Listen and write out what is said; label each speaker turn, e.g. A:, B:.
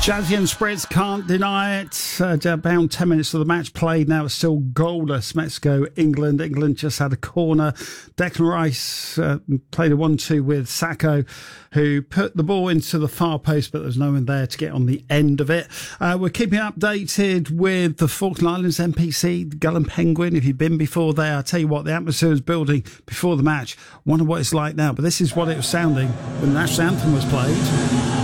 A: Jazzy and Spritz, can't deny it. About 10 minutes of the match played. Now it's still goalless. Mexico, England. England just had a corner. Declan Rice played a 1-2 with Sacco, who put the ball into the far post, but there's no one there to get on the end of it. We're keeping updated with the Falkland Islands NPC, the Gull and Penguin. If you've been before there, I tell you what, the atmosphere was building before the match. Wonder what it's like now, but this is what it was sounding when the national anthem was played.